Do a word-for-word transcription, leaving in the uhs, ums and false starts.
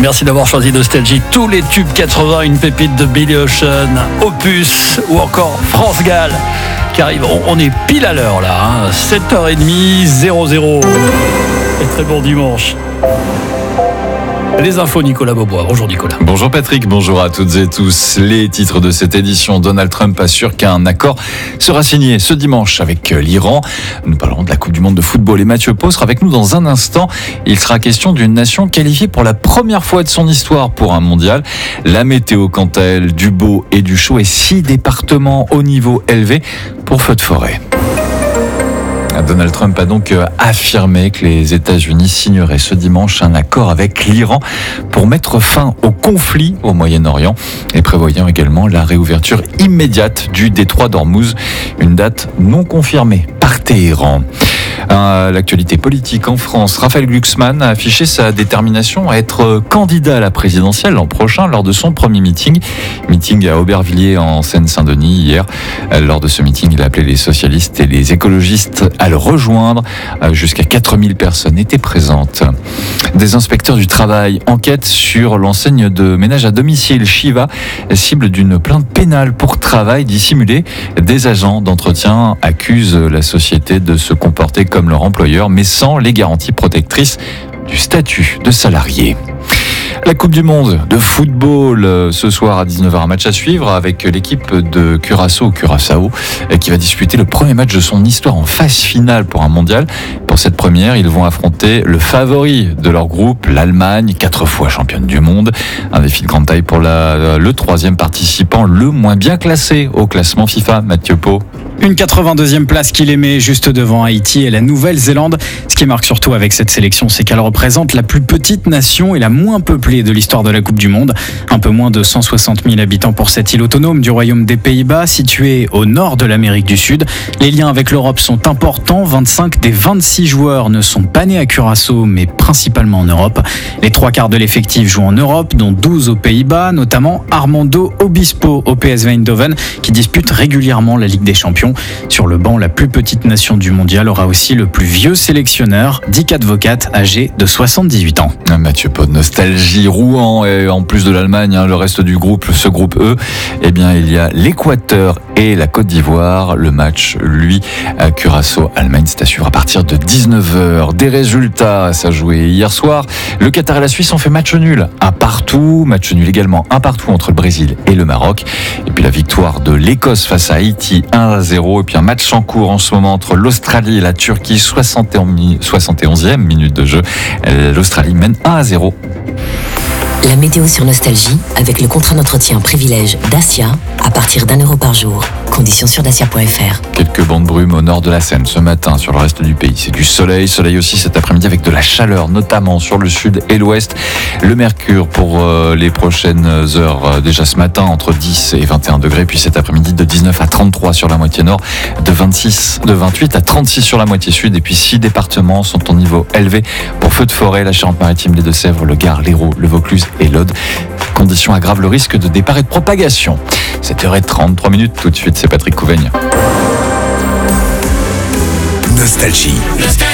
Merci d'avoir choisi Nostalgie. Tous les tubes quatre-vingts, une pépite de Billy Ocean, Opus ou encore France Gall qui arrive. On est pile à l'heure là, hein. sept heures trente, zéro zéro. Et très bon dimanche. Les infos, Nicolas Beaubois. Bonjour Nicolas. Bonjour Patrick, bonjour à toutes et tous. Les titres de cette édition: Donald Trump assure qu'un accord sera signé ce dimanche avec l'Iran. Nous parlerons de la Coupe du Monde de football et Mathieu Pau sera avec nous dans un instant. Il sera question d'une nation qualifiée pour la première fois de son histoire pour un mondial. La météo, quant à elle, du beau et du chaud et six départements au niveau élevé pour feux de forêt. Donald Trump a donc affirmé que les États-Unis signeraient ce dimanche un accord avec l'Iran pour mettre fin au conflit au Moyen-Orient et prévoyant également la réouverture immédiate du détroit d'Ormuz, une date non confirmée par Téhéran. À l'actualité politique en France, Raphaël Glucksmann a affiché sa détermination à être candidat à la présidentielle l'an prochain lors de son premier meeting. Meeting à Aubervilliers en Seine-Saint-Denis hier. Lors de ce meeting, il a appelé les socialistes et les écologistes à le rejoindre. Jusqu'à quatre mille personnes étaient présentes. Des inspecteurs du travail enquêtent sur l'enseigne de ménage à domicile Shiva, cible d'une plainte pénale pour travail dissimulé. Des agents d'entretien accusent la société de se comporter comme leur employeur, mais sans les garanties protectrices du statut de salarié. La Coupe du Monde de football ce soir à dix-neuf heures, un match à suivre avec l'équipe de Curaçao, Curaçao qui va disputer le premier match de son histoire en phase finale pour un mondial. Pour cette première, ils vont affronter le favori de leur groupe, l'Allemagne, quatre fois championne du monde. Un défi de grande taille pour la, le troisième participant, le moins bien classé au classement FIFA, Mathieu Pau. Une quatre-vingt-deuxième place qu'il aimait juste devant Haïti et la Nouvelle-Zélande. Ce qui marque surtout avec cette sélection, c'est qu'elle représente la plus petite nation et la moins peuplée de l'histoire de la Coupe du Monde. Un peu moins de cent soixante mille habitants pour cette île autonome du Royaume des Pays-Bas, située au nord de l'Amérique du Sud. Les liens avec l'Europe sont importants. vingt-cinq des vingt-six joueurs ne sont pas nés à Curaçao, mais principalement en Europe. Les trois quarts de l'effectif jouent en Europe, dont douze aux Pays-Bas, notamment Armando Obispo au P S V Eindhoven, qui dispute régulièrement la Ligue des Champions. Sur le banc, la plus petite nation du mondial aura aussi le plus vieux sélectionneur, Dick Advocat, âgé de soixante-dix-huit ans. Mathieu Pau, nostalgie, Rouen, et en plus de l'Allemagne, hein, le reste du groupe, ce groupe E, eh bien, il y a l'Équateur et la Côte d'Ivoire. Le match, lui, à Curaçao-Allemagne, c'est à suivre à partir de dix-neuf heures. Des résultats, ça jouait hier soir. Le Qatar et la Suisse ont fait match nul, un partout. Match nul également, un partout entre le Brésil et le Maroc. Et puis la victoire de l'Écosse face à Haïti, un à zéro. Et puis un match en cours en ce moment entre l'Australie et la Turquie, soixante et onzième minute de jeu. L'Australie mène un à zéro. La météo sur Nostalgie avec le contrat d'entretien privilège Dacia à partir d'un euro par jour. Conditions sur dacia point f r. Quelques bancs de brume au nord de la Seine ce matin. Sur le reste du pays, c'est du soleil. Soleil aussi cet après-midi avec de la chaleur, notamment sur le sud et l'ouest. Le mercure pour euh, les prochaines heures, euh, déjà ce matin, entre dix et vingt et un degrés. Puis cet après-midi, de dix-neuf à trente-trois sur la moitié nord, de vingt-six, de vingt-huit à trente-six sur la moitié sud. Et puis six départements sont au niveau élevé pour feux de forêt, la Charente-Maritime, les Deux-Sèvres, le Gard, l'Hérault, le Vaucluse et l'Aude. Conditions aggravent le risque de départ et de propagation. sept heures trente, trois minutes tout de suite, c'est Patrick Couvaigne. Nostalgie. Nostalgie.